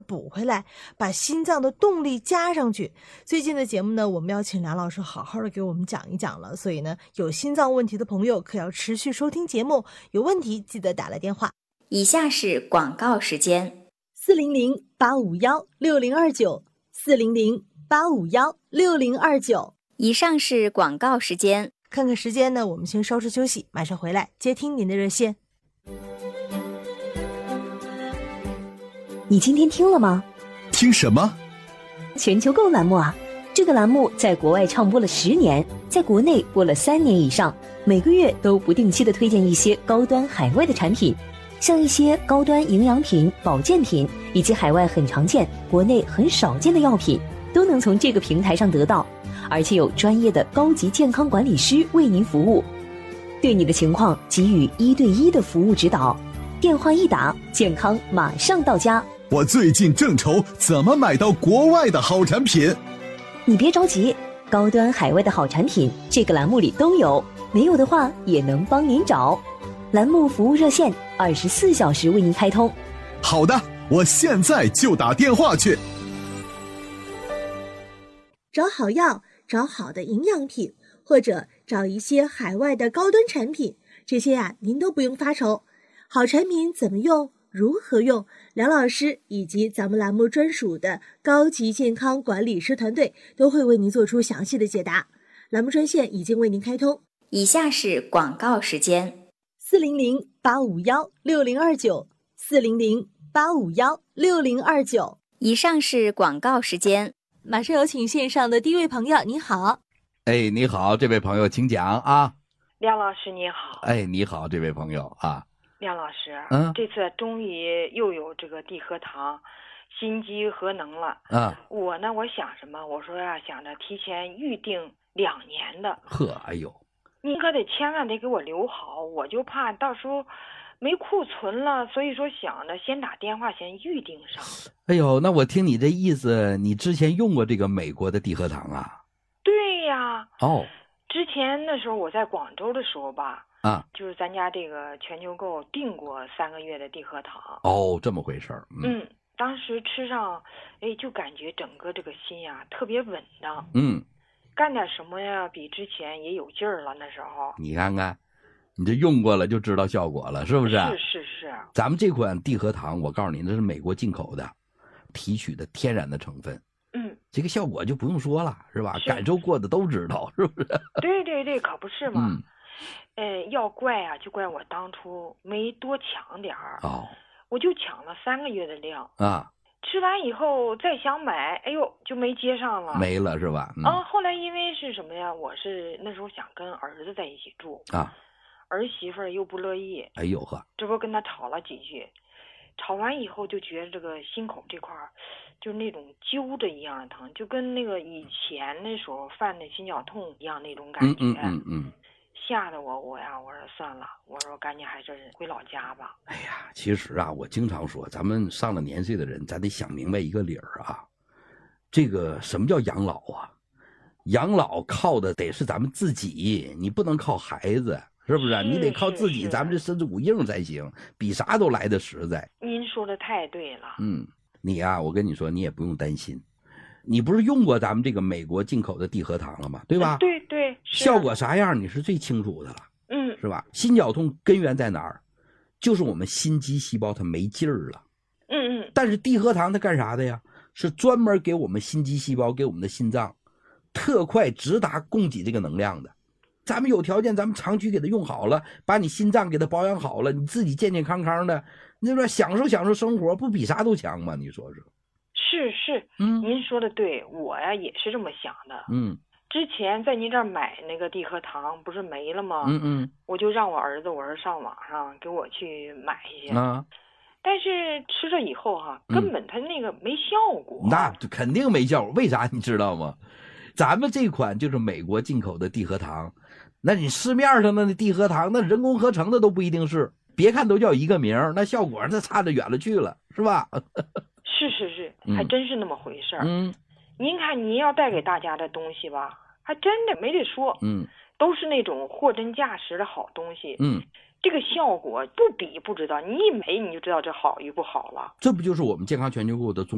补回来，把心脏的动力加上去。最近的节目呢，我们要请梁老师好好的给我们讲一讲了，所以呢，有心脏问题的朋友可要持续收听节目，有问题记得打来电话。 以下是广告时间 ，400-851-6029，400-851-6029。 以上是广告时间。 看看时间呢，我们先稍事休息，马上回来接听您的热线。 你今天听了吗？ 听什么？ 全球购栏目啊，这个栏目在国外唱播了10年，在国内播了3年以上，每个月都不定期的推荐一些高端海外的产品，像一些高端营养品、保健品，以及海外很常见、国内很少见的药品，都能从这个平台上得到，而且有专业的高级健康管理师为您服务，对你的情况给予1对1的服务指导，电话一打，健康马上到家。 我最近正愁怎么买到国外的好产品。 你别着急，高端海外的好产品这个栏目里都有，没有的话也能帮您找。栏目服务热线24小时为您开通。 好的，我现在就打电话去。 找好药，找好的营养品，或者找一些海外的高端产品，这些呀，您都不用发愁。好产品怎么用，如何用，梁老师以及咱们栏目专属的高级健康管理师团队都会为您做出详细的解答。栏目专线已经为您开通。 以下是广告时间 ，400-851-6029，400-851-6029。 以上是广告时间。 马上有请线上的第一位朋友，你好。 哎，你好，这位朋友请讲啊。 梁老师你好。 哎，你好，这位朋友啊。 梁老师，这次终于又有这个地核糖心肌核能了。我想什么？我说呀，想着提前预定2年的。 呵，哎呦， 您可得千万得给我留好，我就怕到时候没库存了，所以说想着先打电话先预定上。 哎呦，那我听你这意思，你之前用过这个美国的地核糖啊？ 对呀。 哦。 之前那时候我在广州的时候吧，就是咱家这个全球购订过3个月的地核糖。 哦，这么回事儿。 当时吃上，就感觉整个这个心呀特别稳当。干点什么呀，比之前也有劲儿了。那时候你看看，你这用过了就知道效果了，是不是？ 是。 咱们这款地核糖，我告诉你，这是美国进口的，提取的天然的成分。这个效果就不用说了，是吧？感受过的都知道，是不是？ 对，可不是嘛。要怪啊，就怪我当初没多抢点儿。我就抢了3个月的量啊。 吃完以后再想买，哎呦，就没接上了， 没了是吧？ 后来因为是什么呀？我是那时候想跟儿子在一起住啊， 儿媳妇儿又不乐意。 哎呦呵， 这不跟他吵了几句，吵完以后就觉得这个心口这块儿。就那种揪着一样的疼，就跟那个以前那时候犯的心绞痛一样那种感觉。吓得我说算了，我说赶紧还是回老家吧。 哎呀，其实啊，我经常说，咱们上了年岁的人，咱得想明白一个理儿啊。这个什么叫养老啊？养老靠的得是咱们自己，你不能靠孩子。是不是？你得靠自己，咱们这身子骨硬才行，比啥都来得实在。 您说的太对了。 你啊，我跟你说，你也不用担心。你不是用过咱们这个美国进口的地核糖了吗？对吧？ 对， 效果啥样你是最清楚的了。是吧？心绞痛根源在哪儿？就是我们心肌细胞它没劲儿了。但是地核糖它干啥的呀？是专门给我们心肌细胞，给我们的心脏特快直达供给这个能量的。咱们有条件，咱们长期给它用好了，把你心脏给它保养好了，你自己健健康康的，那边享受生活，不比啥都强吗？你说说。 是，您说的对，我呀也是这么想的。之前在您这儿买那个地核糖不是没了吗？我就让我儿子，我说上网上给我去买一些。但是吃了以后根本它那个没效果。 那肯定没效果，为啥你知道吗？咱们这款就是美国进口的地核糖，那你市面上的那地核糖，那人工合成的都不一定是，别看都叫一个名，那效果那差得远了去了，是吧？ 是，还真是那么回事儿。您看您要带给大家的东西吧，还真的没得说。都是那种货真价实的好东西。这个效果不比不知道，你一没你就知道这好与不好了。 这不就是我们健康全球购的